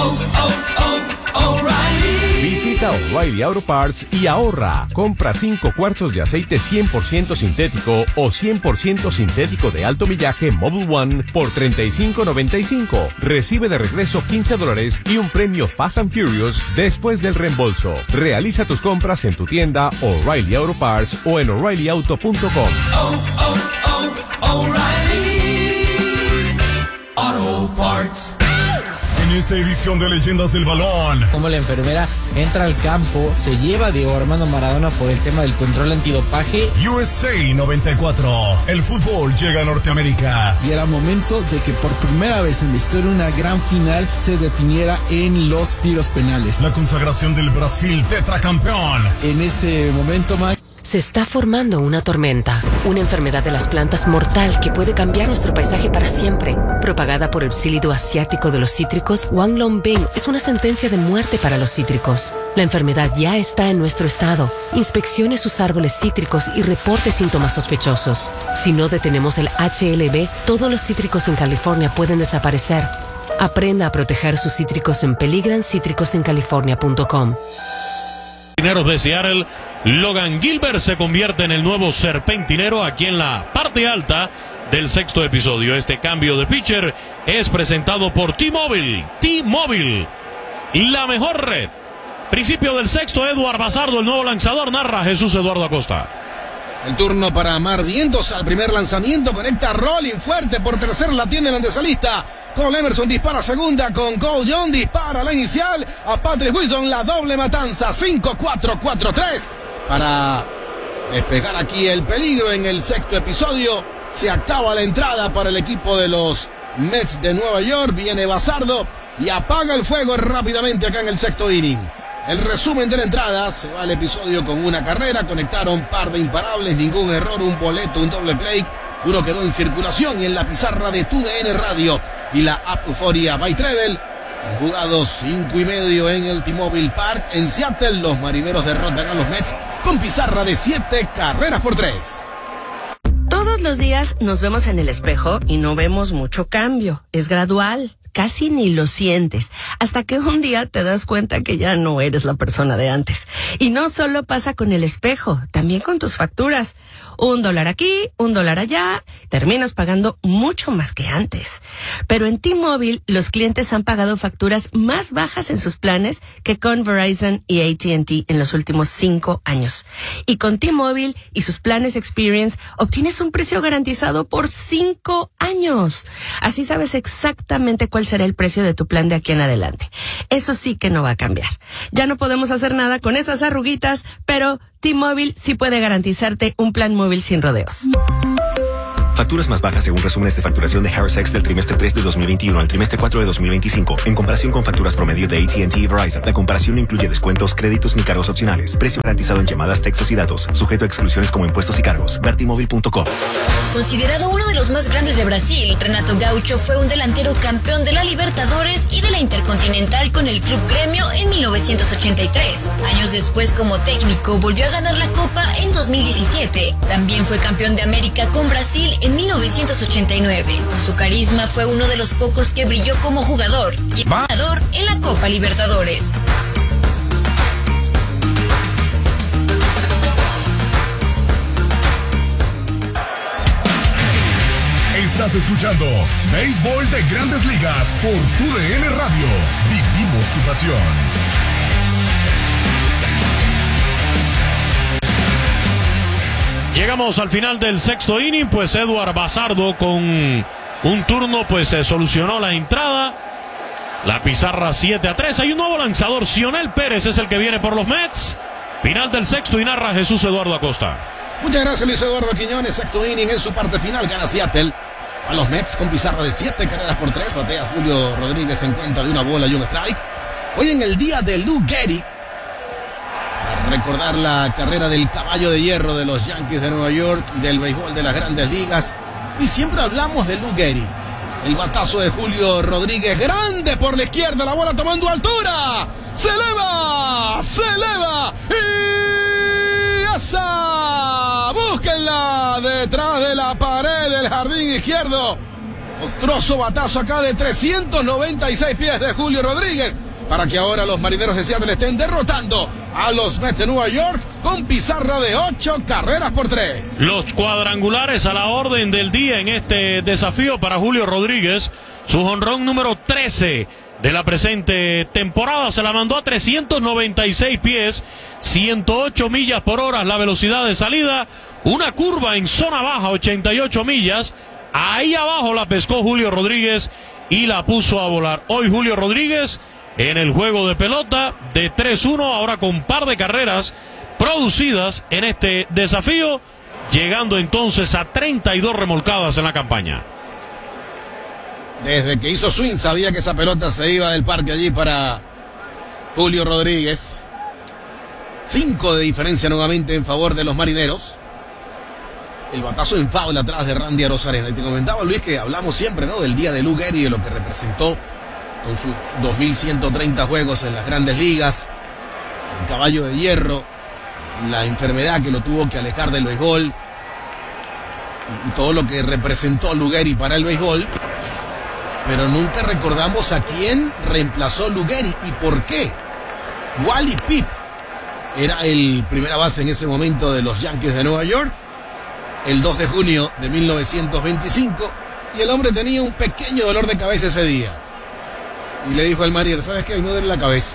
Visita O'Reilly Auto Parts y ahorra. Compra 5 cuartos de aceite 100% sintético o 100% sintético de alto millaje Mobil One por $35.95. Recibe de regreso $15 y un premio Fast and Furious después del reembolso. Realiza tus compras en tu tienda O'Reilly Auto Parts o en O'ReillyAuto.com. Auto Parts. En esta edición de Leyendas del Balón, como la enfermera entra al campo, se lleva a Diego Armando Maradona por el tema del control antidopaje. USA 94. El fútbol llega a Norteamérica. Y era momento de que por primera vez en la historia una gran final se definiera en los tiros penales. La consagración del Brasil tetracampeón. En ese momento, Mike, se está formando una tormenta, una enfermedad de las plantas mortal que puede cambiar nuestro paisaje para siempre. Propagada por el psílido asiático de los cítricos, Wanglongbing es una sentencia de muerte para los cítricos. La enfermedad ya está en nuestro estado. Inspeccione sus árboles cítricos y reporte síntomas sospechosos. Si no detenemos el HLB, todos los cítricos en California pueden desaparecer. Aprenda a proteger sus cítricos en peligranCítricosencalifornia.com. Marineros de Seattle, Logan Gilbert se convierte en el nuevo serpentinero aquí en la parte alta del sexto episodio. Este cambio de pitcher es presentado por T-Mobile. T-Mobile, la mejor red. Principio del sexto, Edward Bazardo, el nuevo lanzador, narra Jesús Eduardo Acosta. El turno para Mar Vientos al primer lanzamiento, conecta Rolling fuerte por tercera, la tiene el antesalista. Cole Emerson dispara segunda con Cole Young, dispara la inicial a Patrick Wisdom, la doble matanza, 5-4-4-3 para despejar aquí el peligro en el sexto episodio. Se acaba la entrada para el equipo de los Mets de Nueva York, viene Bazardo y apaga el fuego rápidamente acá en el sexto inning. El resumen de la entrada, se va el episodio con una carrera, conectaron par de imparables, ningún error, un boleto, un doble play, uno quedó en circulación y en la pizarra de TUDN Radio y la app Euforia by Treble. Se han jugado 5:30 en el T-Mobile Park en Seattle. Los Marineros derrotan a los Mets con pizarra de 7-3. Todos los días nos vemos en el espejo y no vemos mucho cambio. Es gradual. Casi ni lo sientes, hasta que un día te das cuenta que ya no eres la persona de antes. Y no solo pasa con el espejo, también con tus facturas. $1 aquí, $1 allá, terminas pagando mucho más que antes. Pero en T-Mobile, los clientes han pagado facturas más bajas en sus planes que con Verizon y AT&T en los últimos 5 años. Y con T-Mobile y sus planes Experience, obtienes un precio garantizado por 5 años. Así sabes exactamente cuál será el precio de tu plan de aquí en adelante. Eso sí que no va a cambiar. Ya no podemos hacer nada con esas arruguitas, pero T-Mobile sí puede garantizarte un plan móvil sin rodeos. Facturas más bajas según resúmenes de facturación de Harris X del trimestre 3 de 2021 al trimestre 4 de 2025. En comparación con facturas promedio de AT&T y Verizon, la comparación no incluye descuentos, créditos ni cargos opcionales. Precio garantizado en llamadas, textos y datos. Sujeto a exclusiones como impuestos y cargos. Vertimóvil.com. Considerado uno de los más grandes de Brasil, Renato Gaucho fue un delantero campeón de la Libertadores y de la Intercontinental con el Club Gremio en 1983. Años después, como técnico, volvió a ganar la Copa en 2017. También fue campeón de América con Brasil en 1989. Con su carisma fue uno de los pocos que brilló como jugador y ganador en la Copa Libertadores. Estás escuchando Béisbol de Grandes Ligas por TUDN Radio. Vivimos tu pasión. Llegamos al final del sexto inning, pues Edward Bazardo con un turno pues solucionó la entrada. La pizarra 7-3. Hay un nuevo lanzador, Cionel Pérez es el que viene por los Mets. Final del sexto y narra Jesús Eduardo Acosta. Muchas gracias, Luis Eduardo Quiñones. Sexto inning en su parte final, gana Seattle a los Mets con pizarra de 7 carreras por 3. Batea Julio Rodríguez en cuenta de una bola y un strike. Hoy en el día de Lou Gehrig, para recordar la carrera del caballo de hierro de los Yankees de Nueva York y del béisbol de las Grandes Ligas. Y siempre hablamos de Lou Gehrig. El batazo de Julio Rodríguez, grande por la izquierda, la bola tomando altura. ¡Se eleva! ¡Y esa! ¡Búsquenla! Detrás de la pared del jardín izquierdo. Otro batazo acá de 396 pies de Julio Rodríguez, para que ahora los Marineros de Seattle estén derrotando a los Mets de Nueva York con pizarra de 8 carreras por 3. Los cuadrangulares a la orden del día en este desafío para Julio Rodríguez. Su jonrón número 13 de la presente temporada se la mandó a 396 pies, 108 millas por hora la velocidad de salida. Una curva en zona baja, 88 millas. Ahí abajo la pescó Julio Rodríguez y la puso a volar. Hoy Julio Rodríguez en el juego de pelota de 3-1, ahora con par de carreras producidas en este desafío, llegando entonces a 32 remolcadas en la campaña. Desde que hizo swing sabía que esa pelota se iba del parque allí para Julio Rodríguez. 5 de diferencia nuevamente en favor de los Marineros. El batazo en foul atrás de Randy Arozarena. Y te comentaba, Luis, que hablamos siempre, ¿no?, del día de Lou Gehrig, de lo que representó con sus 2.130 juegos en las Grandes Ligas, el caballo de hierro, la enfermedad que lo tuvo que alejar del béisbol y todo lo que representó Lou Gehrig para el béisbol. Pero nunca recordamos a quién reemplazó Lou Gehrig y por qué. Wally Pipp era el primera base en ese momento de los Yankees de Nueva York, el 2 de junio de 1925, y el hombre tenía un pequeño dolor de cabeza ese día. Y le dijo al Marier, ¿sabes qué? Hoy me duele la cabeza.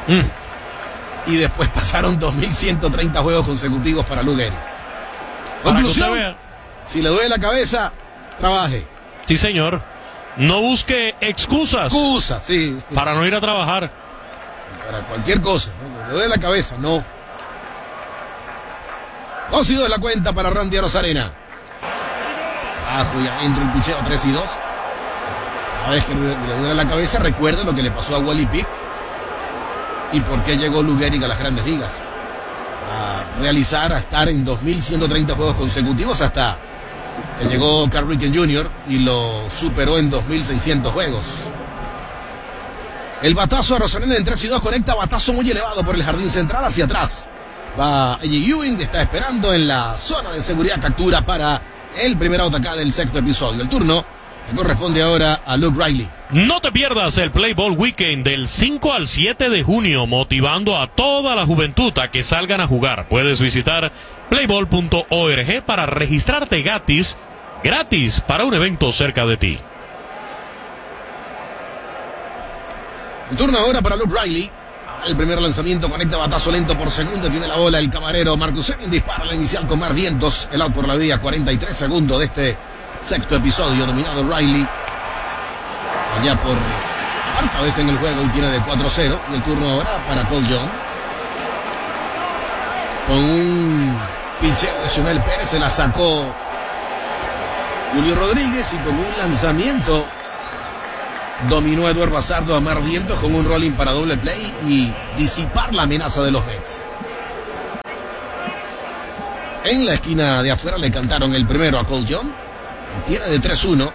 Y después pasaron 2.130 juegos consecutivos para Lou Gehrig. Conclusión, si le duele la cabeza, trabaje. Sí, señor. No busque excusas. Sí. Para no ir a trabajar. Para cualquier cosa, ¿no? Le duele la cabeza, no. 2-2 la cuenta para Randy Arozarena. Bajo y adentro el picheo, 3-2. Cada vez que le duele la cabeza, recuerda lo que le pasó a Wally Pipp y por qué llegó Lou Gehrig a las Grandes Ligas. A estar en 2.130 juegos consecutivos hasta que llegó Cal Ripken Jr. y lo superó en 2.600 juegos. El batazo a Arozarena en 3-2 conecta, batazo muy elevado por el jardín central hacia atrás. Va Eddie Ewing, está esperando en la zona de seguridad, captura para el primer out acá del sexto episodio. El turno le corresponde ahora a Luke Riley. No te pierdas el Play Ball Weekend del 5 al 7 de junio, motivando a toda la juventud a que salgan a jugar. Puedes visitar playball.org para registrarte gratis para un evento cerca de ti. El turno ahora para Luke Riley. El primer lanzamiento conecta, batazo lento por segundo, tiene la bola el camarero Marcus Semien, dispara la inicial con Mar Vientos, el out por la vía, 43 segundos de este sexto episodio, dominado Riley allá por cuarta vez en el juego y tiene de 4-0. Y el turno ahora para Cole Young, con un picheo de Cionel Pérez, se la sacó Julio Rodríguez, y con un lanzamiento dominó a Eduardo Bazardo a Mar Vientos con un rolling para doble play y disipar la amenaza de los Mets. En la esquina de afuera le cantaron el primero a Cole Young y tiene de 3-1.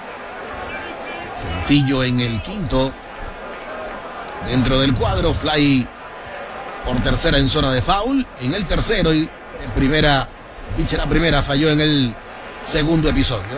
Sencillo en el quinto. Dentro del cuadro, fly por tercera en zona de foul. En el tercero y de primera, pitcher a primera, falló en el segundo episodio.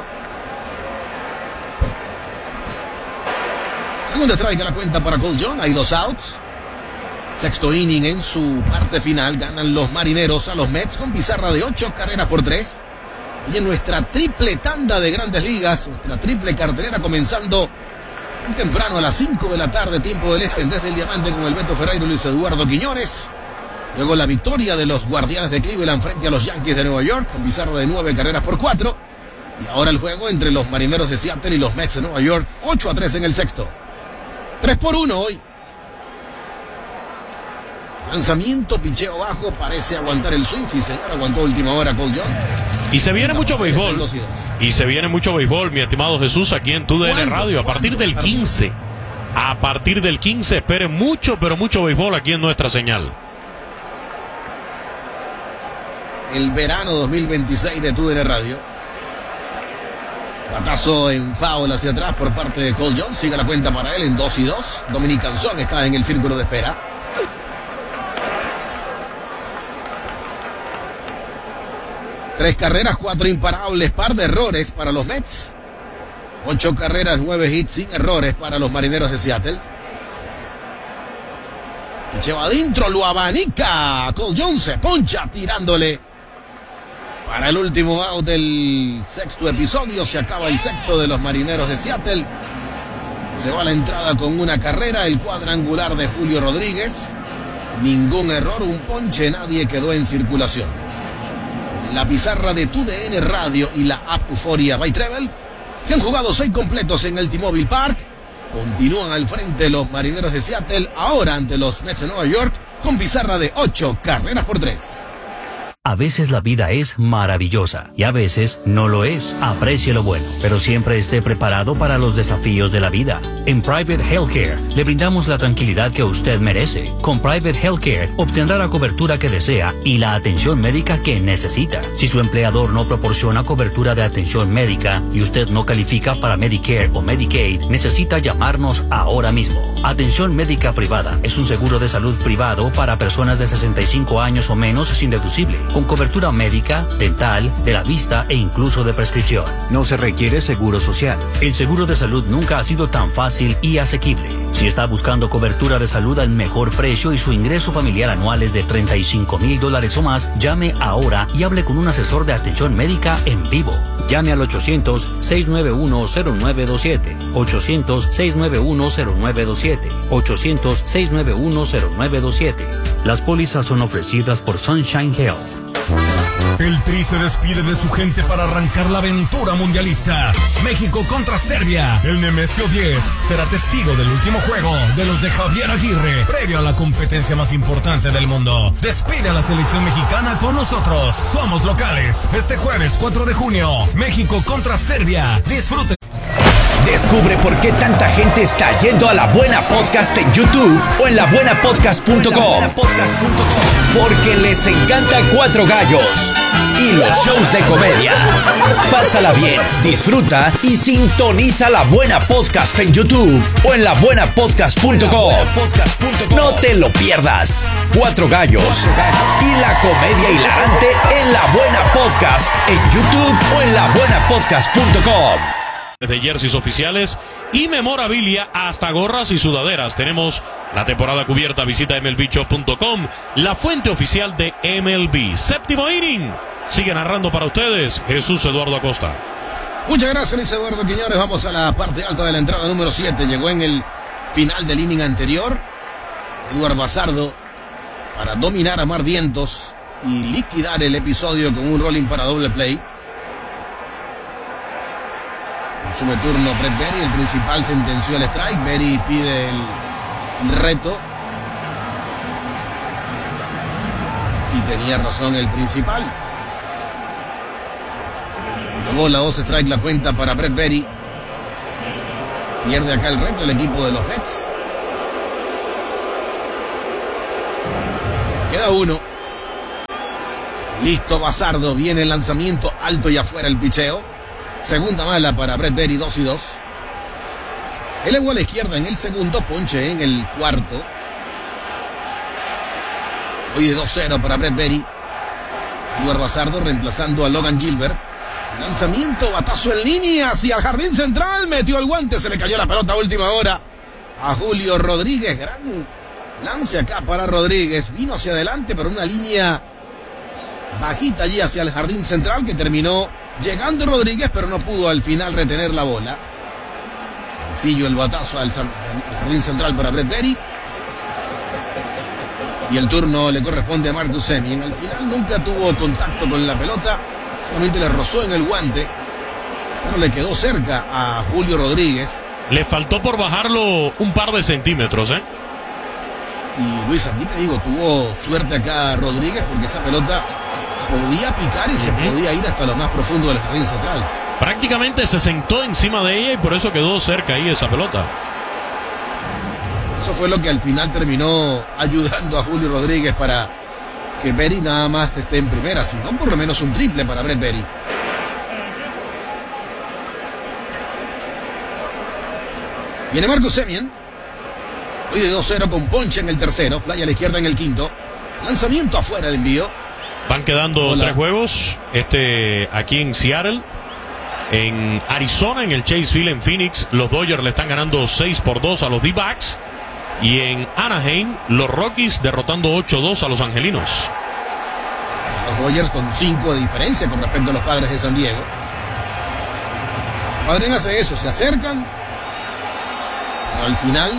Segunda strike a la cuenta para Cole Young, hay 2 outs. Sexto inning en su parte final, ganan los Marineros a los Mets con pizarra de 8 carreras por 3. Y en nuestra triple tanda de Grandes Ligas, nuestra triple cartelera comenzando muy temprano a las 5 de la tarde, tiempo del este, desde el Diamante con el Beto Ferreiro y Luis Eduardo Quiñones. Luego la victoria de los Guardianes de Cleveland frente a los Yankees de Nueva York con pizarra de 9 carreras por 4. Y ahora el juego entre los Marineros de Seattle y los Mets de Nueva York, 8-3 en el sexto. 3-1 hoy. Lanzamiento, picheo bajo, parece aguantar el swing. Sí, señor, aguantó última hora Cole Young. Y se viene mucho béisbol. Y se viene mucho béisbol, mi estimado Jesús, aquí en TUDN Radio. A partir del 15. A partir del 15, espere mucho, pero mucho béisbol aquí en nuestra señal. El verano 2026 de TUDN Radio. Batazo en foul hacia atrás por parte de Cole Young. Sigue la cuenta para él en 2-2. Dominic Canzón está en el círculo de espera. Tres carreras, 4 imparables, par de errores para los Mets. 8 carreras, 9 hits sin errores para los Marineros de Seattle. Picheo adentro, lo abanica. Cole Young se poncha tirándole. Para el último out del sexto episodio, se acaba el sexto de los Marineros de Seattle. Se va a la entrada con una carrera, el cuadrangular de Julio Rodríguez. Ningún error, un ponche, nadie quedó en circulación. La pizarra de TUDN Radio y la app Euforia by Travel se han jugado 6 completos en el T-Mobile Park. Continúan al frente los Marineros de Seattle, ahora ante los Mets de Nueva York, con pizarra de 8 carreras por 3. A veces la vida es maravillosa y a veces no lo es. Aprecie lo bueno, pero siempre esté preparado para los desafíos de la vida. En Private Healthcare le brindamos la tranquilidad que usted merece. Con Private Healthcare obtendrá la cobertura que desea y la atención médica que necesita. Si su empleador no proporciona cobertura de atención médica y usted no califica para Medicare o Medicaid, necesita llamarnos ahora mismo. Atención médica privada es un seguro de salud privado para personas de 65 años o menos sin deducible, con cobertura médica, dental, de la vista e incluso de prescripción. No se requiere seguro social. El seguro de salud nunca ha sido tan fácil y asequible. Si está buscando cobertura de salud al mejor precio y su ingreso familiar anual es de $35,000 o más, llame ahora y hable con un asesor de atención médica en vivo. Llame al 800-691-0927, 800-691-0927, 800-691-0927. Las pólizas son ofrecidas por Sunshine Health. El Tri se despide de su gente para arrancar la aventura mundialista. México contra Serbia. El Nemesio 10 será testigo del último juego de los de Javier Aguirre, previo a la competencia más importante del mundo. Despide a la selección mexicana con nosotros. Somos locales. Este jueves 4 de junio, México contra Serbia. Disfrute. Descubre por qué tanta gente está yendo a La Buena Podcast en YouTube o en labuenapodcast.com. Porque les encanta Cuatro Gallos y los shows de comedia. Pásala bien, disfruta y sintoniza La Buena Podcast en YouTube o en labuenapodcast.com. No te lo pierdas. Cuatro Gallos y la comedia hilarante en La Buena Podcast en YouTube o en labuenapodcast.com. De jerseys oficiales y memorabilia hasta gorras y sudaderas. Tenemos la temporada cubierta. Visita MLBshop.com, la fuente oficial de MLB. Séptimo inning. Sigue narrando para ustedes Jesús Eduardo Acosta. Muchas gracias, Luis Eduardo Quiñones. Vamos a la parte alta de la entrada número 7. Llegó en el final del inning anterior Eduardo Bazardo para dominar a Mar Vientos y liquidar el episodio con un rolling para doble play. Consume turno Brett Berry, el principal sentenció el strike. Berry pide el reto. Y tenía razón el principal. La bola, 2 strike la cuenta para Brett Berry. Pierde acá el reto el equipo de los Mets. Queda uno. Listo Bazardo, viene el lanzamiento alto y afuera el picheo. Segunda mala para Brett Berry, 2-2. Elevó a la izquierda en el segundo, ponche en el cuarto. Hoy de 2-0 para Brett Berry. Eduardo Bazardo reemplazando a Logan Gilbert. Lanzamiento, batazo en línea hacia el jardín central. Metió el guante, se le cayó la pelota a última hora a Julio Rodríguez. Gran lance acá para Rodríguez. Vino hacia adelante, pero una línea bajita allí hacia el jardín central que terminó llegando Rodríguez, pero no pudo al final retener la bola. Sencillo el batazo al jardín central para Brett Berry. Y el turno le corresponde a Marcus Semien. Al final nunca tuvo contacto con la pelota, solamente le rozó en el guante, pero le quedó cerca a Julio Rodríguez. Le faltó por bajarlo un par de centímetros, ¿eh? Y Luis, aquí te digo, tuvo suerte acá Rodríguez porque esa pelota podía picar y se podía ir hasta lo más profundo del jardín central. Prácticamente se sentó encima de ella y por eso quedó cerca ahí esa pelota. Eso fue lo que al final terminó ayudando a Julio Rodríguez para que Berry nada más esté en primera, sino por lo menos un triple para Brett Berry. Viene Marcus Semien. Hoy de 2-0 con ponche en el tercero, fly a la izquierda en el quinto. Lanzamiento afuera el envío. Van quedando 3 juegos. Aquí en Seattle. En Arizona, en el Chase Field en Phoenix, los Dodgers le están ganando 6-2 a los D-Backs. Y en Anaheim, los Rockies derrotando 8-2 a los Angelinos. Los Dodgers con 5 de diferencia con respecto a los Padres de San Diego. Padres hace eso, se acercan, pero al final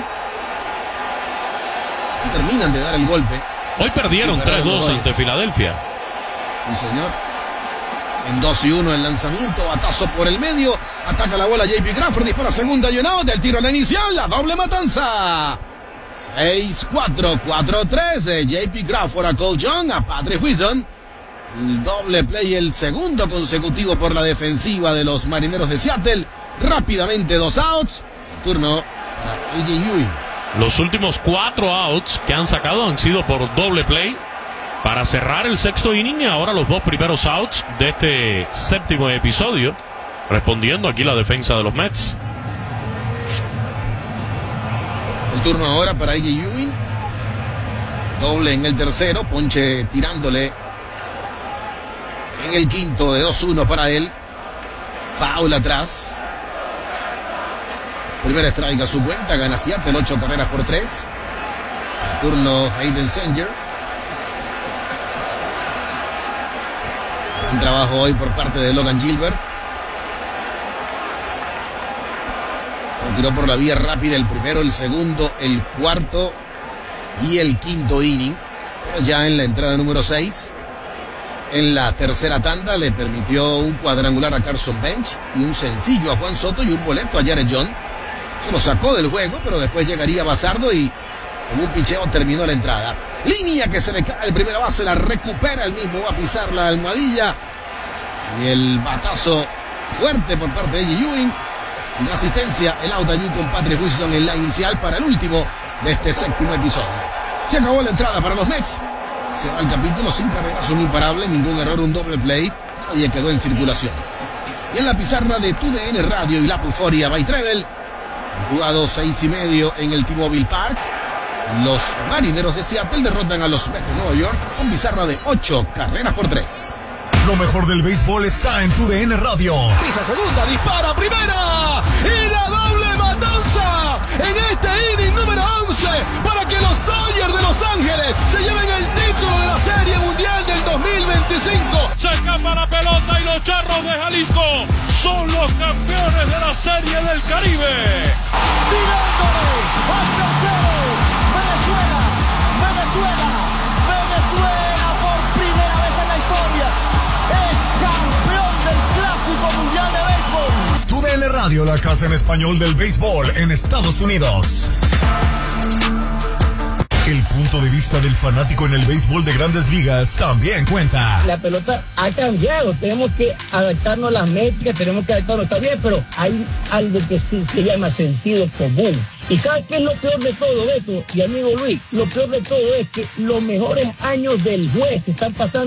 no terminan de dar el golpe. Hoy perdieron 3-2 ante Filadelfia. Sí, señor. En 2-1 el lanzamiento, batazo por el medio, ataca la bola JP Crawford, dispara segunda y un out, del tiro a la inicial, la doble matanza. 6-4, 4-3 de JP Crawford a Cole Young, a Patrick Wisdom. El doble play, el segundo consecutivo por la defensiva de los Marineros de Seattle. Rápidamente 2 outs. Turno para AJ Ewing. Los últimos 4 outs que han sacado han sido por doble play. Para cerrar el sexto inning, ahora los 2 primeros outs de este séptimo episodio, respondiendo aquí la defensa de los Mets. El turno ahora para AJ Ewing. Doble en el tercero, ponche tirándole en el quinto de 2-1 para él. Foul atrás. Primer strike a su cuenta, gana Seattle 8 carreras por 3. El turno Hayden Sanger. Un trabajo hoy por parte de Logan Gilbert. Tiró por la vía rápida el primero, el segundo, el cuarto y el quinto inning. Pero ya en la entrada número 6, en la tercera tanda, le permitió un cuadrangular a Carson Bench y un sencillo a Juan Soto y un boleto a Jared John. Se lo sacó del juego, pero después llegaría Bazardo y con un picheo terminó la entrada. Línea que se le cae el primera base, la recupera el mismo, va a pisar la almohadilla. Y el batazo fuerte por parte de AJ Ewing. Sin asistencia, el out allí con Patrick Wisdom en la inicial para el último de este séptimo episodio. Se acabó la entrada para los Mets. Se va el capítulo sin carreras, un imparable, ningún error, un doble play. Nadie quedó en circulación. Y en la pizarra de TUDN Radio y la Euforia by Treble, han jugado 6:30 en el T-Mobile Park. Los Marineros de Seattle derrotan a los Mets de Nueva York con pizarra de 8 carreras por 3. Lo mejor del béisbol está en TUDN Radio. Pisa segunda, dispara primera y la doble matanza en este inning número 11 para que los Dodgers de Los Ángeles se lleven el título de la Serie Mundial del 2025. Se escapa la pelota y los Charros de Jalisco son los campeones de la Serie del Caribe. Tirándole al tercero. Venezuela por primera vez en la historia es campeón del Clásico Mundial de Béisbol. TUDN Radio, la casa en español del béisbol en Estados Unidos. El punto de vista del fanático en el béisbol de Grandes Ligas también cuenta. La pelota ha cambiado, tenemos que adaptarnos a las métricas, tenemos que adaptarnos, está bien, pero hay algo que se llama sentido común. ¿Y sabes qué es lo peor de todo esto, y amigo Luis? Lo peor de todo es que los mejores años del juez están pasando